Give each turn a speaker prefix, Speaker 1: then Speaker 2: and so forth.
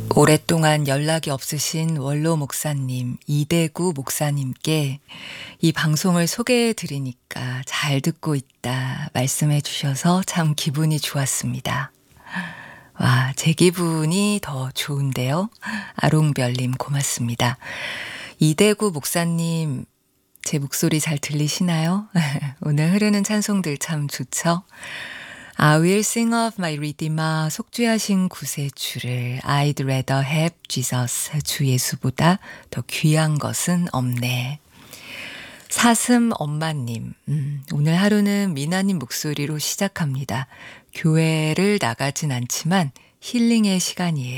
Speaker 1: 오랫동안 연락이 없으신 원로 목사님, 이대구 목사님께 이 방송을 소개해 드리니까 잘 듣고 있다 말씀해 주셔서 참 기분이 좋았습니다. 와, 제 기분이 더 좋은데요. 아롱별님 고맙습니다. 이대구 목사님, 제 목소리 잘 들리시나요? 오늘 흐르는 찬송들 참 좋죠? I will sing of my redeemer 속죄하신 구세주를 I'd rather have Jesus 주 예수보다 더 귀한 것은 없네. 사슴 엄마님, 오늘 하루는 미나님 목소리로 시작합니다. 교회를 나가진 않지만 힐링의 시간이에요.